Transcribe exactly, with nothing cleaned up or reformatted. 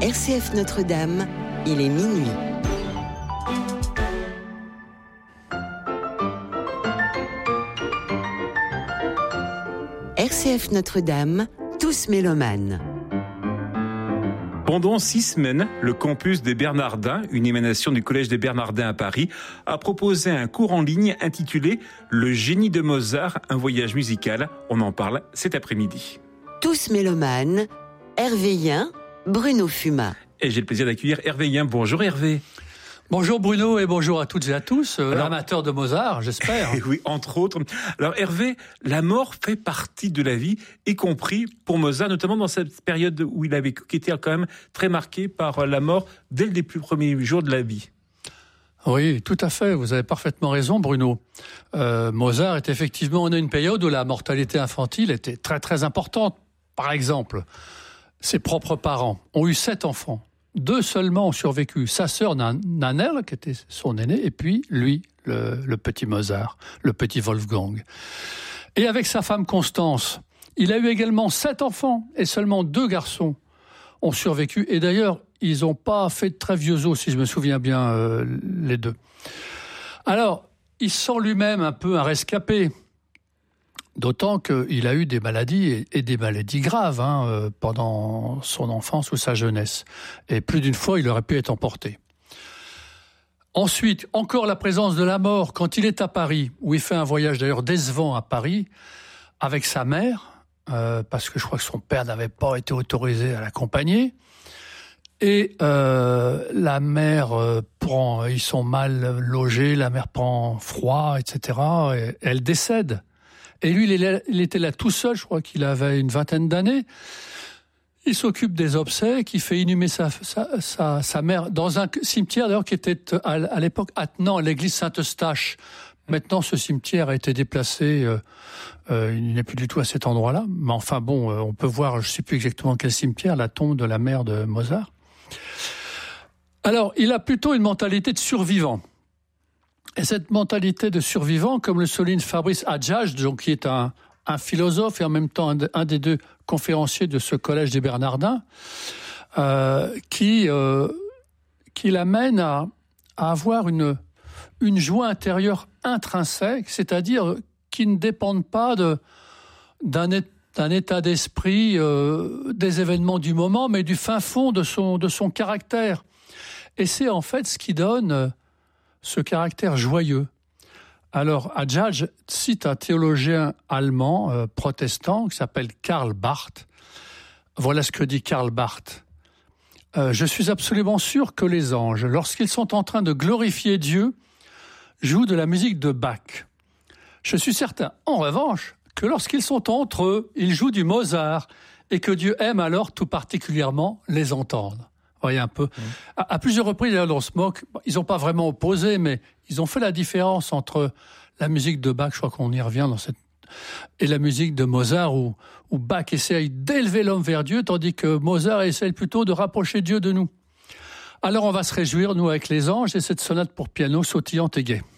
R C F Notre-Dame, il est minuit. R C F Notre-Dame, tous mélomanes. Pendant six semaines, le campus des Bernardins, une émanation du Collège des Bernardins à Paris, a proposé un cours en ligne intitulé « Le génie de Mozart, un voyage musical ». On en parle cet après-midi. Tous mélomanes, Hervé Yen, Bruno Fumat. Et j'ai le plaisir d'accueillir Hervé Yen. Bonjour Hervé. Bonjour Bruno et bonjour à toutes et à tous, euh, Alors, amateurs de Mozart, j'espère. Oui, entre autres. Alors Hervé, la mort fait partie de la vie, y compris pour Mozart, notamment dans cette période où il avait qui était quand même très marqué par la mort dès les plus premiers jours de la vie. Oui, tout à fait, vous avez parfaitement raison Bruno. Euh, Mozart est effectivement, on a une période où la mortalité infantile était très très importante. Par exemple, ses propres parents ont eu sept enfants. Deux seulement ont survécu. Sa sœur Nannerl, qui était son aîné, et puis lui, le, le petit Mozart, le petit Wolfgang. Et avec sa femme Constance, il a eu également sept enfants, et seulement deux garçons ont survécu. Et d'ailleurs, ils n'ont pas fait de très vieux os, si je me souviens bien, euh, les deux. Alors, il sent lui-même un peu un rescapé. D'autant qu'il a eu des maladies et, et des maladies graves hein, euh, pendant son enfance ou sa jeunesse. Et plus d'une fois, il aurait pu être emporté. Ensuite, encore la présence de la mort quand il est à Paris, où il fait un voyage d'ailleurs décevant à Paris, avec sa mère, euh, parce que je crois que son père n'avait pas été autorisé à l'accompagner. Et euh, la mère euh, prend, ils sont mal logés, la mère prend froid, et cetera. Et elle décède. Et lui, il était là tout seul, je crois qu'il avait une vingtaine d'années. Il s'occupe des obsèques, il fait inhumer sa, sa, sa, sa mère dans un cimetière d'ailleurs qui était à, à l'époque attenant à l'église Saint-Eustache. Maintenant, ce cimetière a été déplacé, euh, euh, il n'est plus du tout à cet endroit-là. Mais enfin bon, euh, on peut voir, je ne sais plus exactement quel cimetière, la tombe de la mère de Mozart. Alors, il a plutôt une mentalité de survivant. Et cette mentalité de survivant, comme le souligne Fabrice Adjadj, donc qui est un, un philosophe et en même temps un, un des deux conférenciers de ce collège des Bernardins, euh, qui, euh, qui l'amène à, à avoir une, une joie intérieure intrinsèque, c'est-à-dire qui ne dépendent pas de, d'un, d'un état d'esprit, euh, des événements du moment, mais du fin fond de son, de son caractère. Et c'est en fait ce qui donne ce caractère joyeux. Alors, Adjadj cite un théologien allemand, euh, protestant, qui s'appelle Karl Barth. Voilà ce que dit Karl Barth. Euh, « Je suis absolument sûr que les anges, lorsqu'ils sont en train de glorifier Dieu, jouent de la musique de Bach. Je suis certain, en revanche, que lorsqu'ils sont entre eux, ils jouent du Mozart et que Dieu aime alors tout particulièrement les entendre. » Voyez un peu. Mmh. À, à plusieurs reprises, d'ailleurs, on se moque. Ils n'ont pas vraiment opposé, mais ils ont fait la différence entre la musique de Bach, je crois qu'on y revient dans cette, et la musique de Mozart, où, où Bach essaye d'élever l'homme vers Dieu, tandis que Mozart essaye plutôt de rapprocher Dieu de nous. Alors on va se réjouir, nous, avec les anges, et cette sonate pour piano sautillante et gaie.